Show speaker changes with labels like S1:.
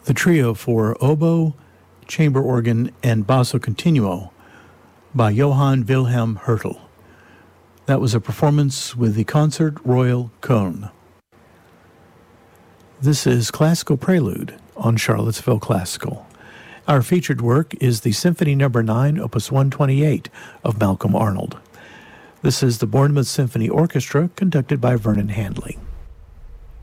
S1: the trio for oboe, chamber organ, and basso continuo by Johann Wilhelm Hertel. That was a performance with the Concert Royal Köln. This is Classical Prelude on Charlottesville Classical. Our featured work is the Symphony No. 9, Opus 128 of Malcolm Arnold. This is the Bournemouth Symphony Orchestra, conducted by Vernon Handley.